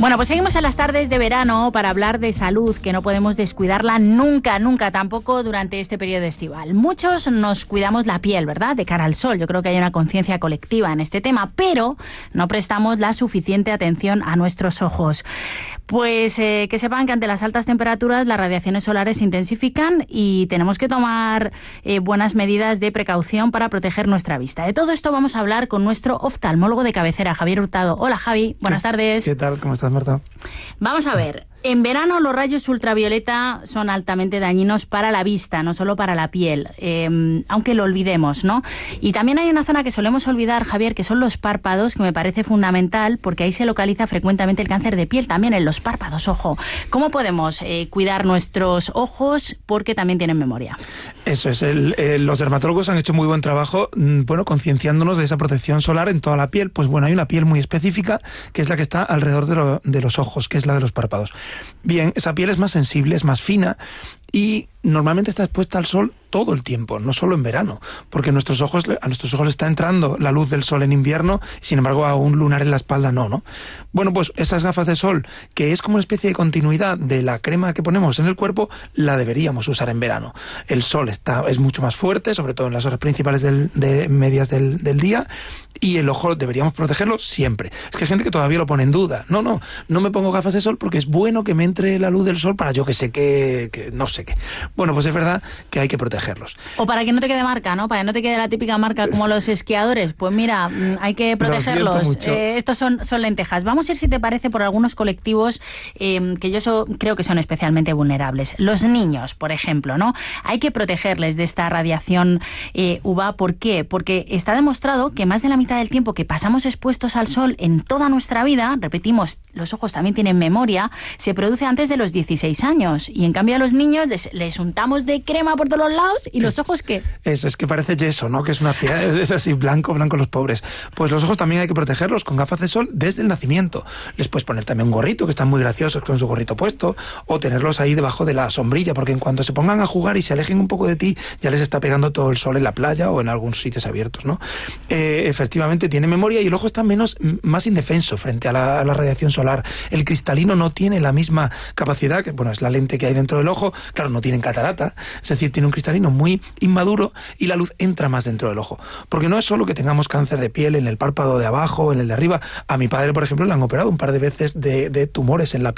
Bueno, pues seguimos en las tardes de verano para hablar de salud, que no podemos descuidarla nunca, tampoco durante este periodo estival. Muchos nos cuidamos la piel, ¿verdad?, de cara al sol. Yo creo que hay una conciencia colectiva en este tema, pero no prestamos la suficiente atención a nuestros ojos. Pues que sepan que ante las altas temperaturas las radiaciones solares se intensifican y tenemos que tomar buenas medidas de precaución para proteger nuestra vista. De todo esto vamos a hablar con nuestro oftalmólogo de cabecera, Javier Hurtado. Hola, Javi. Buenas tardes. ¿Qué tal? ¿Cómo estás, Marta? Vamos a ver. En verano los rayos ultravioleta son altamente dañinos para la vista, no solo para la piel, aunque lo olvidemos, ¿no? Y también hay una zona que solemos olvidar, Javier, que son los párpados, que me parece fundamental porque ahí se localiza frecuentemente el cáncer de piel, también en los párpados, ojo. ¿Cómo podemos cuidar nuestros ojos? Porque también tienen memoria. Eso es. Los dermatólogos han hecho muy buen trabajo, concienciándonos de esa protección solar en toda la piel. Pues bueno, hay una piel muy específica que es la que está alrededor de los ojos, que es la de los párpados. Bien, esa piel es más sensible, es más fina y normalmente está expuesta al sol todo el tiempo, no solo en verano, porque a nuestros ojos está entrando la luz del sol en invierno, sin embargo a un lunar en la espalda no. Bueno, pues esas gafas de sol, que es como una especie de continuidad de la crema que ponemos en el cuerpo, la deberíamos usar en verano. El sol es mucho más fuerte, sobre todo en las horas principales medias del día, y el ojo deberíamos protegerlo siempre. Es que hay gente que todavía lo pone en duda. No me pongo gafas de sol porque es bueno que me entre la luz del sol para yo que sé que no sé qué. Bueno, pues es verdad que hay que protegerlos. O para que no te quede marca, ¿no? Para que no te quede la típica marca como los esquiadores. Pues mira, hay que protegerlos. Estos son lentejas. Vamos a ir, si te parece, por algunos colectivos que yo creo que son especialmente vulnerables. Los niños, por ejemplo, ¿no? Hay que protegerles de esta radiación UVA. ¿Por qué? Porque está demostrado que más de la mitad del tiempo que pasamos expuestos al sol en toda nuestra vida, repetimos, los ojos también tienen memoria, se produce antes de los 16 años. Y en cambio a los niños les untamos de crema por todos los lados y los ojos, ¿qué? Eso, es que parece yeso, ¿no? Que es una piel, es así, blanco los pobres. Pues los ojos también hay que protegerlos con gafas de sol desde el nacimiento. Les puedes poner también un gorrito, que están muy graciosos con su gorrito puesto, o tenerlos ahí debajo de la sombrilla, porque en cuanto se pongan a jugar y se alejen un poco de ti, ya les está pegando todo el sol en la playa o en algunos sitios abiertos, ¿no? Efectivamente tiene memoria y el ojo está más indefenso frente a la radiación solar. El cristalino no tiene la misma capacidad, que bueno, es la lente que hay dentro del ojo, claro, no tienen catarata, es decir, tiene un cristalino muy inmaduro y la luz entra más dentro del ojo. Porque no es solo que tengamos cáncer de piel en el párpado de abajo o en el de arriba. A mi padre, por ejemplo, le han operado un par de veces de tumores en la piel